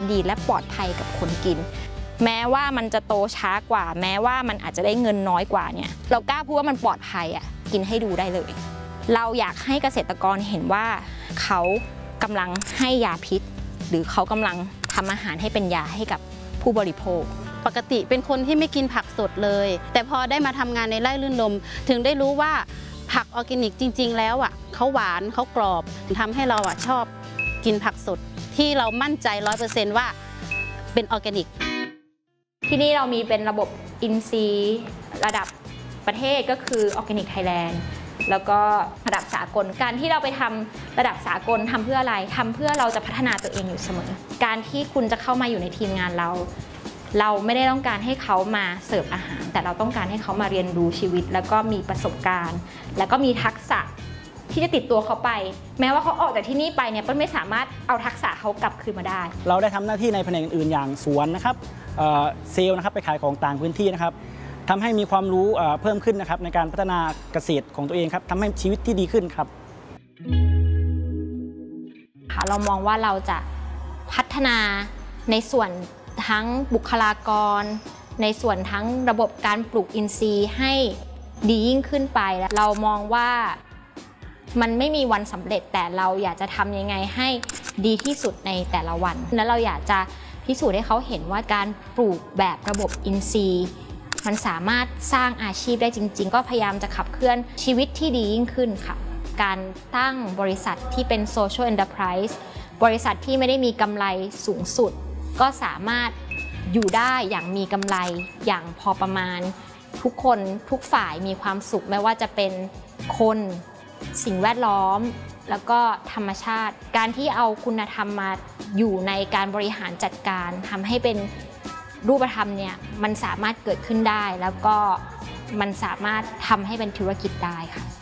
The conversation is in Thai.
ดีและปลอดภัยกับคนกินแม้ว่ามันจะโตช้ากว่าแม้ว่ามันอาจจะได้เงินน้อยกว่าเนี่ยเรากล้าพูดว่ามันปลอดภัยกินให้ดูได้เลยเราอยากให้เกษตรกรเห็นว่าเขากำลังให้ยาพิษหรือเขากำลังทำอาหารให้เป็นยาให้กับผู้บริโภคปกติเป็นคนที่ไม่กินผักสดเลยแต่พอได้มาทำงานในไร่ลื่นลมถึงได้รู้ว่าผักออร์แกนิกจริงๆแล้วเขาหวานเขากรอบทำให้เราชอบกินผักสดที่เรามั่นใจ 100% ว่าเป็นออร์แกนิกที่นี่เรามีเป็นระบบอินทรีย์ระดับประเทศก็คือออร์แกนิกไทยแลนด์แล้วก็ระดับสากลการที่เราไปทำระดับสากลทำเพื่ออะไรทำเพื่อเราจะพัฒนาตัวเองอยู่เสมอการที่คุณจะเข้ามาอยู่ในทีมงานเราไม่ได้ต้องการให้เขามาเสิร์ฟอาหารแต่เราต้องการให้เขามาเรียนรู้ชีวิตแล้วก็มีประสบการณ์แล้วก็มีทักษะที่จะติดตัวเขาไปแม้ว่าเขาออกจากที่นี่ไปเนี่ยเปิ้ลไม่สามารถเอาทักษะเขากลับคืนมาได้เราได้ทำหน้าที่ในแผนกอื่นๆอย่างสวนนะครับเซลล์นะครับไปขายของต่างพื้นที่นะครับทำให้มีความรู้เพิ่มขึ้นนะครับในการพัฒนาเกษตรของตัวเองครับทำให้ชีวิตที่ดีขึ้นครับเรามองว่าเราจะพัฒนาในส่วนทั้งบุคลากรในส่วนทั้งระบบการปลูกอินทรีย์ให้ดียิ่งขึ้นไปเรามองว่ามันไม่มีวันสำเร็จแต่เราอยากจะทำยังไงให้ดีที่สุดในแต่ละวันและเราอยากจะพิสูจน์ให้เขาเห็นว่าการปลูกแบบระบบอินทรีย์มันสามารถสร้างอาชีพได้จริงๆก็พยายามจะขับเคลื่อนชีวิตที่ดียิ่งขึ้นค่ะการตั้งบริษัทที่เป็น Social Enterprise บริษัทที่ไม่ได้มีกำไรสูงสุดก็สามารถอยู่ได้อย่างมีกำไรอย่างพอประมาณทุกคนทุกฝ่ายมีความสุขไม่ว่าจะเป็นคนสิ่งแวดล้อมแล้วก็ธรรมชาติการที่เอาคุณธรรมมาอยู่ในการบริหารจัดการทำให้เป็นรูปธรรมเนี่ยมันสามารถเกิดขึ้นได้แล้วก็มันสามารถทำให้เป็นธุรกิจได้ค่ะ